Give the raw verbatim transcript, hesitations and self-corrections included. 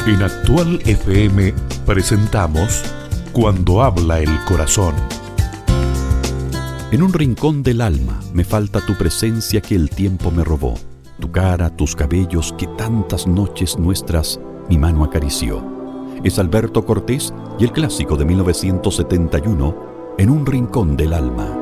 En Actual F M presentamos Cuando habla el corazón. En un rincón del alma me falta tu presencia que el tiempo me robó, tu cara, tus cabellos que tantas noches nuestras mi mano acarició. Es Alberto Cortés y el clásico de mil novecientos setenta y uno, En un rincón del alma.